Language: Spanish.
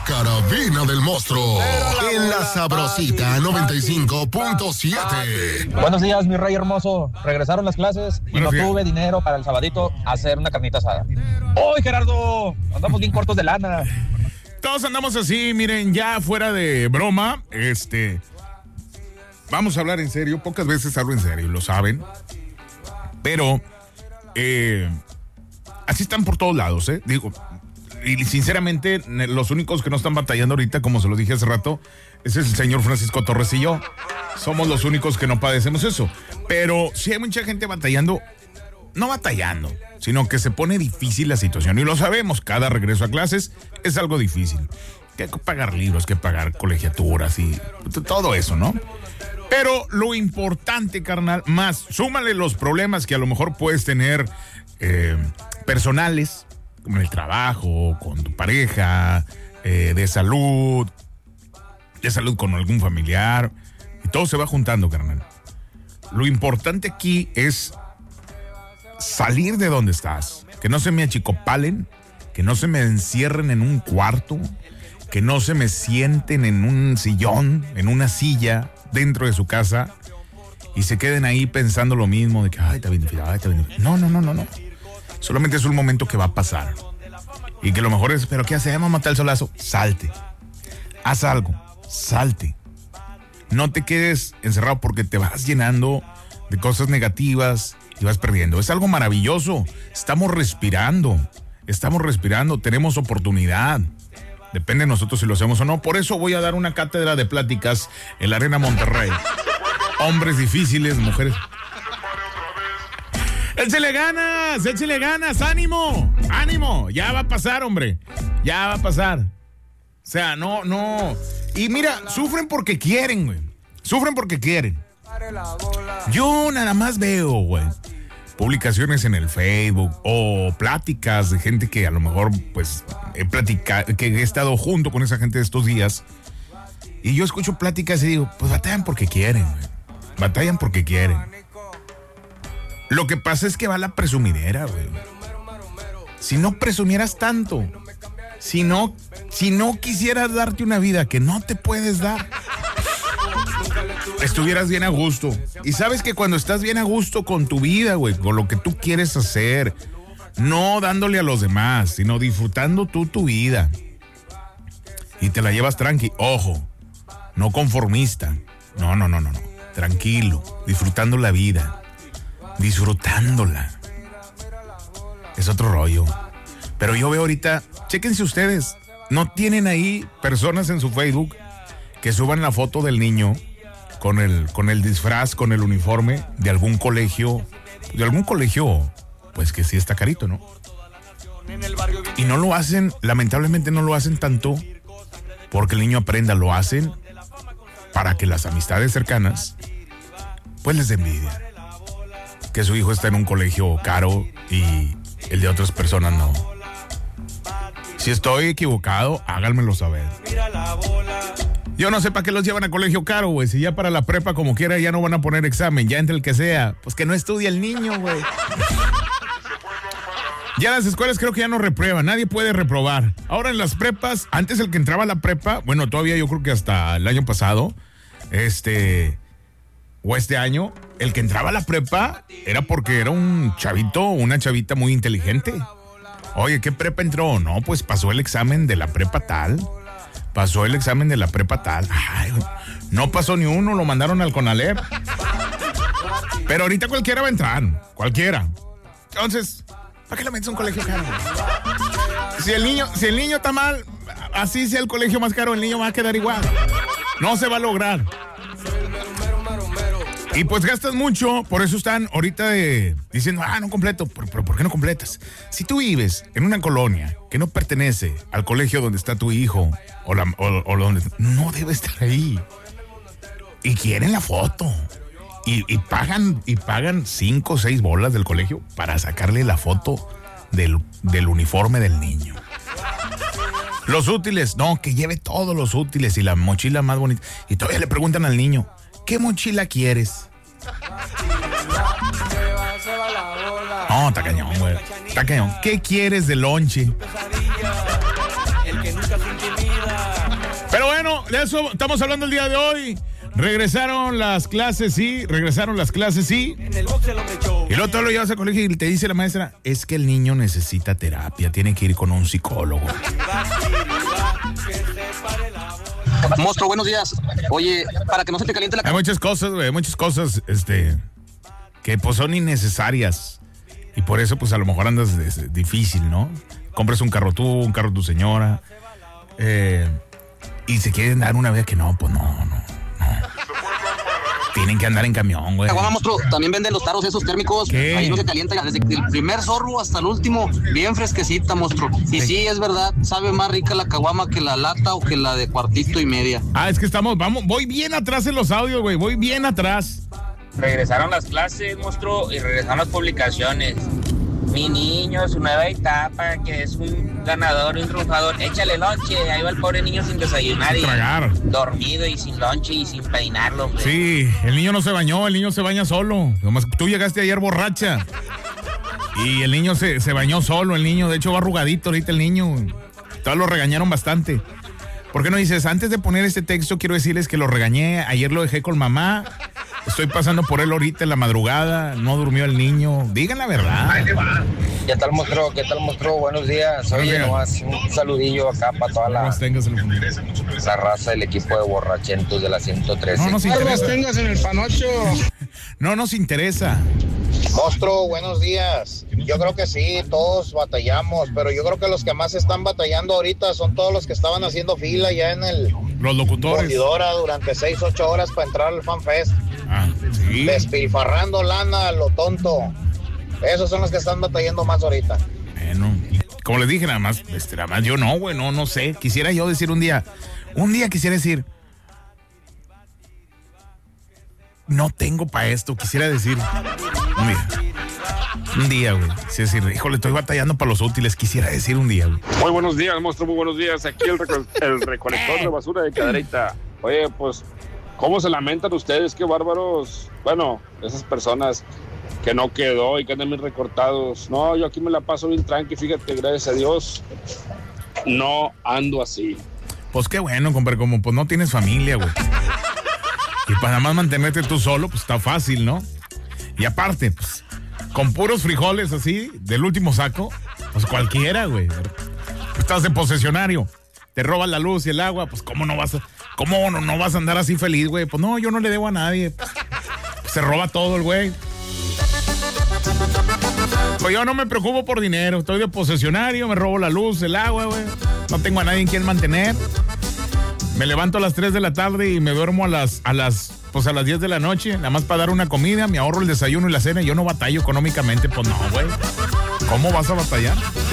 carabina del monstruo en la Sabrosita 95.7. Buenos días, mi rey hermoso. Regresaron las clases y no tuve dinero para el sabadito hacer una carnita asada. ¡Uy, Gerardo! Andamos bien cortos de lana. Todos andamos así, miren, ya fuera de broma, vamos a hablar en serio. Pocas veces hablo en serio, lo saben. Pero, así están por todos lados, Digo, y sinceramente, los únicos que no están batallando ahorita, como se lo dije hace rato, ese es el señor Francisco Torres y yo. Somos los únicos que no padecemos eso. Pero sí hay mucha gente batallando, no batallando, sino que se pone difícil la situación. Y lo sabemos, cada regreso a clases es algo difícil. Que hay que pagar libros, que pagar colegiaturas y todo eso, ¿no? Pero lo importante, carnal, más, súmale los problemas que a lo mejor puedes tener personales, como en el trabajo, con tu pareja, de salud con algún familiar, y todo se va juntando, carnal. Lo importante aquí es salir de donde estás, que no se me achicopalen, que no se me encierren en un cuarto, que no se me sienten en un sillón, en una silla, dentro de su casa, y se queden ahí pensando lo mismo, de que, ay, está bien difícil, ay, está bien difícil. No. Solamente es un momento que va a pasar. Y que lo mejor es, ¿pero qué hacemos? ¿Matar el solazo? Salte. Haz algo. Salte. No te quedes encerrado porque te vas llenando de cosas negativas y vas perdiendo. Es algo maravilloso. Estamos respirando. Tenemos oportunidad. Depende de nosotros si lo hacemos o no. Por eso voy a dar una cátedra de pláticas en la Arena Monterrey. Hombres difíciles, mujeres... ¡Échale ganas! ¡Ánimo! Ya va a pasar, hombre. Ya va a pasar. O sea, no. Y mira, sufren porque quieren, güey. Yo nada más veo, güey, publicaciones en el Facebook o pláticas de gente que a lo mejor, pues, que he estado junto con esa gente de estos días. Y yo escucho pláticas y digo, pues batallan porque quieren, güey. Lo que pasa es que va la presumidera, güey. Si no presumieras tanto, si no quisieras darte una vida que no te puedes dar, estuvieras bien a gusto. Y sabes que cuando estás bien a gusto con tu vida, güey, con lo que tú quieres hacer, no dándole a los demás, sino disfrutando tú tu vida, y te la llevas tranqui, ojo, no conformista, no, tranquilo, disfrutando la vida. Disfrutándola. Es otro rollo. Pero yo veo ahorita, chéquense ustedes, ¿no tienen ahí personas en su Facebook que suban la foto del niño con el disfraz, con el uniforme de algún colegio, pues que sí está carito, ¿no? Y no lo hacen, lamentablemente no lo hacen tanto porque el niño aprenda, lo hacen para que las amistades cercanas pues les dé envidia. Que su hijo está en un colegio caro y el de otras personas no. Si estoy equivocado, háganmelo saber. Yo no sé para qué los llevan a colegio caro, güey. Si ya para la prepa, como quiera, ya no van a poner examen, ya entre el que sea. Pues que no estudie el niño, güey. Ya las escuelas creo que ya no reprueban, nadie puede reprobar. Ahora en las prepas, antes el que entraba a la prepa, bueno, todavía yo creo que hasta el año pasado, o este año, el que entraba a la prepa era porque era un chavito o una chavita muy inteligente. Oye, ¿qué prepa entró? No, pues pasó el examen de la prepa tal. Ay, no pasó ni uno, lo mandaron al CONALEP. Pero ahorita cualquiera va a entrar, cualquiera. Entonces, ¿para qué le metes un colegio caro? Si el niño está mal, así sea el colegio más caro, el niño va a quedar igual. No se va a lograr. Y pues gastas mucho, por eso están ahorita diciendo, no completo. ¿Pero por qué no completas? Si tú vives en una colonia que no pertenece al colegio donde está tu hijo o donde no debe estar ahí, y quieren la foto y pagan 5 o 6 bolas del colegio para sacarle la foto del uniforme del niño. Los útiles, no, que lleve todos los útiles y la mochila más bonita. Y todavía le preguntan al niño, ¿qué mochila quieres? No, está cañón, güey. Está cañón. ¿Qué quieres de lonche? de eso estamos hablando el día de hoy. Regresaron las clases, sí. Y luego todo lo llevas al colegio y te dice la maestra, es que el niño necesita terapia, tiene que ir con un psicólogo. Monstruo, buenos días. Oye, para que no se te caliente la Hay muchas cosas, güey, que pues son innecesarias. Y por eso, pues a lo mejor andas difícil, ¿no? Compras un carro tú, un carro tu señora. Y se quieren dar una vez que no, pues no. Tienen que andar en camión, güey. Caguama, monstruo, también venden los taros esos térmicos. ¿Qué? Ahí no se calienta desde el primer sorbo hasta el último, bien fresquecita, monstruo. Y sí, es verdad, sabe más rica la caguama que la lata o que la de cuartito y media. Es que voy bien atrás en los audios, güey, voy bien atrás. Regresaron las clases, monstruo, y regresaron las publicaciones. Mi niño, su nueva etapa, que es un ganador, un triunfador. Échale lonche, ahí va el pobre niño sin desayunar Sin tragar. Dormido y sin lonche y sin peinarlo. Güey. Sí, el niño no se bañó, el niño se baña solo. Nomás tú llegaste ayer borracha. Y el niño se bañó solo, el niño. De hecho va arrugadito ahorita el niño. Todos lo regañaron bastante. ¿Por qué no dices, antes de poner este texto quiero decirles que lo regañé, ayer lo dejé con mamá, estoy pasando por él ahorita en la madrugada, no durmió el niño? Digan la verdad. ¿Qué tal, monstruo? Buenos días. Oye, nomás un saludillo acá para toda la raza del equipo de borrachentos de la 113. No nos interesa. tengas en el panocho. No nos interesa. Monstruo, buenos días. Yo creo que sí, todos batallamos, pero yo creo que los que más están batallando ahorita son todos los que estaban haciendo fila ya en los locutores. Fundidora durante 6-8 horas para entrar al FanFest. Sí. Despilfarrando lana a lo tonto. Esos son los que están batallando más ahorita. Bueno, como les dije, nada más yo no, güey, no sé. Quisiera yo decir un día quisiera decir, no tengo para esto, quisiera decir, un día, güey. Es decir, híjole, estoy batallando para los útiles, quisiera decir un día, güey. Muy buenos días, monstruo, muy buenos días. Aquí el recolector de basura de Cadereyta. Oye, pues, ¿cómo se lamentan ustedes? Qué bárbaros. Bueno, esas personas que no quedó y que andan bien recortados. No, yo aquí me la paso bien tranqui, fíjate, gracias a Dios. No ando así. Pues qué bueno, compadre, como pues no tienes familia, güey. Y para nada más mantenerte tú solo, pues está fácil, ¿no? Y aparte, pues, con puros frijoles así, del último saco, pues cualquiera, güey. Estás de posesionario, te roban la luz y el agua, pues ¿cómo no vas a andar así feliz, güey? Pues no, yo no le debo a nadie. Pues, se roba todo el güey. Pues yo no me preocupo por dinero, estoy de posesionario, me robo la luz, el agua, güey. No tengo a nadie en quien mantener. Me levanto a las 3 de la tarde y me duermo a las 10 de la noche, nada más para dar una comida, me ahorro el desayuno y la cena y yo no batallo económicamente, pues no, güey. ¿Cómo vas a batallar?